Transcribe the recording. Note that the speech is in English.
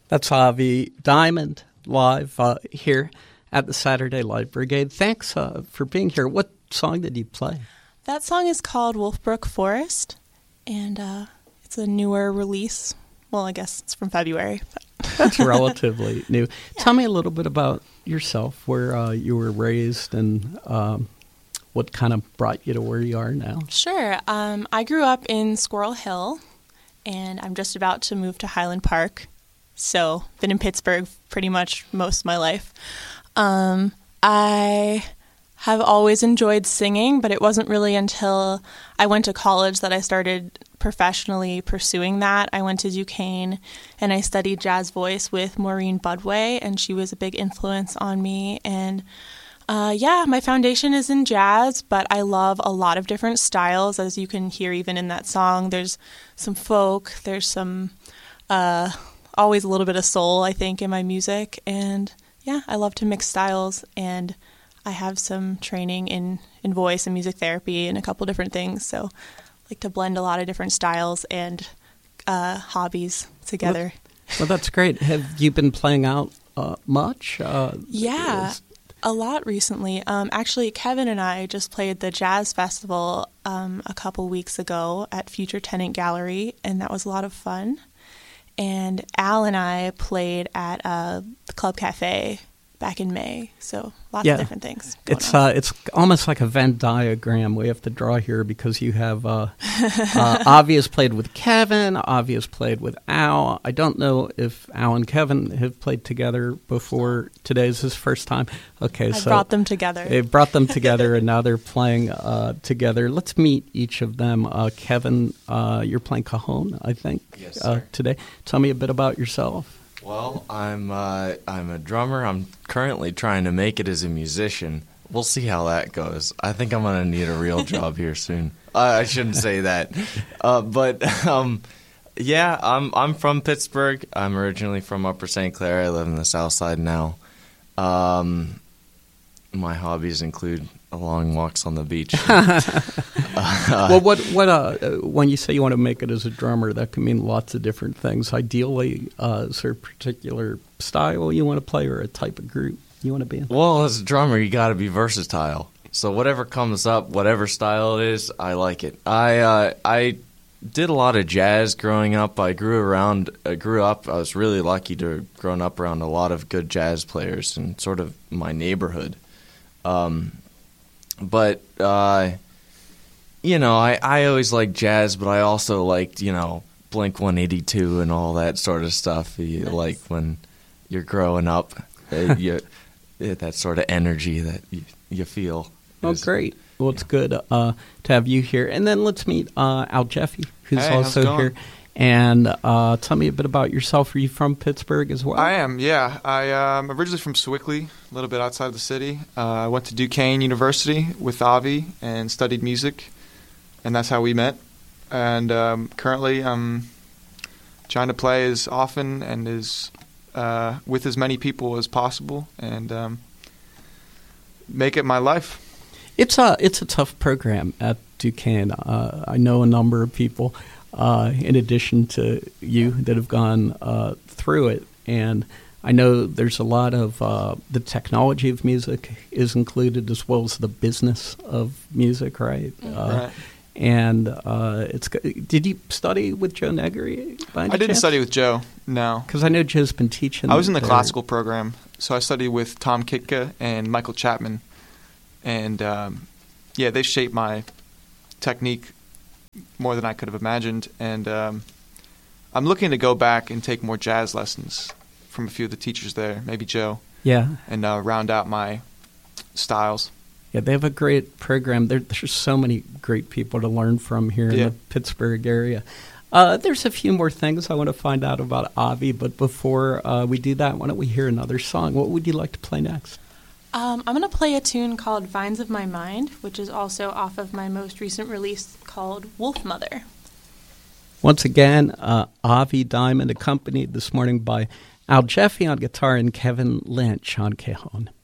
That's Avi Diamond live here at the Saturday Light Brigade. Thanks for being here. What song did you play? That song is called Wolfbrook Forest, and it's a newer release. Well, I guess it's from February. But. That's relatively new. Yeah. Tell me a little bit about yourself, where you were raised, and what kind of brought you to where you are now. Sure. I grew up in Squirrel Hill, and I'm just about to move to Highland Park. So, been in Pittsburgh pretty much most of my life. I have always enjoyed singing, but it wasn't really until I went to college that I started professionally pursuing that. I went to Duquesne, and I studied jazz voice with Maureen Budway, and she was a big influence on me. And my foundation is in jazz, but I love a lot of different styles, as you can hear even in that song. There's some folk, there's some... always a little bit of soul, I think, in my music. And yeah, I love to mix styles, and I have some training in voice and music therapy and a couple different things. So I like to blend a lot of different styles and hobbies together. Well, that's great. Have you been playing out much? Yeah, a lot recently. Actually, Kevin and I just played the Jazz Festival a couple weeks ago at Future Tenant Gallery, and that was a lot of fun. And Al and I played at the Club Cafe back in May, so lots of different things going on. It's almost like a Venn diagram we have to draw here, because you have Avi has played with Kevin, Avi has played with Al. I don't know if Al and Kevin have played together before. Today's his first time. Okay, I brought them together. They brought them together, and now they're playing together. Let's meet each of them. Kevin, you're playing cajon, I think, yes, sir. Today. Tell me a bit about yourself. Well, I'm a drummer. I'm currently trying to make it as a musician. We'll see how that goes. I think I'm going to need a real job here soon. I shouldn't say that. I'm from Pittsburgh. I'm originally from Upper St. Clair. I live in the South Side now. My hobbies include long walks on the beach. Well, when you say you want to make it as a drummer, that can mean lots of different things. Ideally, is there a particular style you want to play, or a type of group you want to be in? Well, as a drummer, you got to be versatile. So whatever comes up, whatever style it is, I like it. I did a lot of jazz growing up. I grew up. I was really lucky to have grown up around a lot of good jazz players in sort of my neighborhood. I always liked jazz, but I also liked, Blink 182 and all that sort of stuff. You nice. Like when you're growing up, that sort of energy that you feel. Oh, great. Well, it's good to have you here. And then let's meet Al Jeffy, who's also here. And tell me a bit about yourself. Are you from Pittsburgh as well? I am, yeah. I'm originally from Sewickley, a little bit outside of the city. I went to Duquesne University with Avi and studied music, and that's how we met. And currently I'm trying to play as often and with as many people as possible, and make it my life. It's a tough program at Duquesne. I know a number of people, in addition to you, that have gone through it. And I know there's a lot of the technology of music is included, as well as the business of music, right? Right. And did you study with Joe Negri? I didn't study with Joe, no. Because I know Joe's been teaching. I was in the classical program, so I studied with Tom Kitka and Michael Chapman. And, they shaped my technique more than I could have imagined. And I'm looking to go back and take more jazz lessons from a few of the teachers there, maybe Joe. Yeah. And round out my styles. Yeah, they have a great program. There's so many great people to learn from here in the Pittsburgh area. There's a few more things I want to find out about Avi, but before we do that, why don't we hear another song? What would you like to play next? I'm going to play a tune called Vines of My Mind, which is also off of my most recent release called Wolf Mother. Once again, Avi Diamond, accompanied this morning by Al Jeffy on guitar and Kevin Lynch on cajon.